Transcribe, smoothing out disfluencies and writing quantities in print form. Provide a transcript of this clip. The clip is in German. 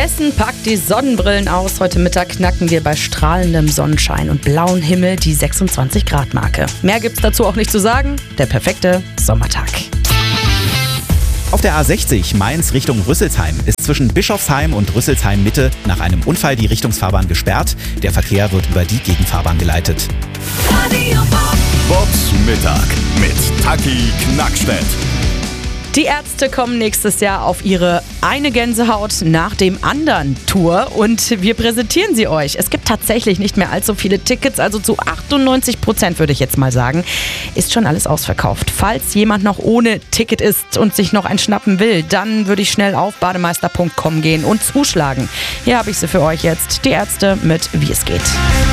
Hessen packt die Sonnenbrillen aus. Heute Mittag knacken wir bei strahlendem Sonnenschein und blauem Himmel die 26 Grad Marke. Mehr gibt's dazu auch nicht zu sagen. Der perfekte Sommertag. Auf der A60 Mainz Richtung Rüsselsheim ist zwischen Bischofsheim und Rüsselsheim Mitte nach einem Unfall die Richtungsfahrbahn gesperrt. Der Verkehr wird über die Gegenfahrbahn geleitet. Bobs Mittag mit Taki Knackstedt. Die Ärzte kommen nächstes Jahr auf ihre eine Gänsehaut nach dem anderen Tour und wir präsentieren sie euch. Es gibt tatsächlich nicht mehr allzu viele Tickets, also zu 98% würde ich jetzt mal sagen, ist schon alles ausverkauft. Falls jemand noch ohne Ticket ist und sich noch ein schnappen will, dann würde ich schnell auf bademeister.com gehen und zuschlagen. Hier habe ich sie für euch jetzt, die Ärzte mit Wie es geht.